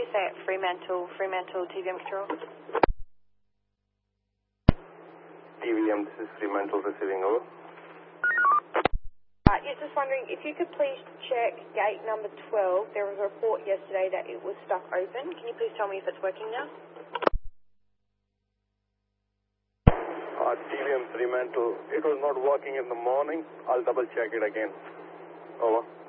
say at Fremantle TVM Control. TVM, this is Fremantle receiving, over. Yes, just wondering if you could please check gate number 12. There was a report yesterday that it was stuck open. Can you please tell me if it's working now? TVM Fremantle, it was not working in the morning. I'll double check it again. Over.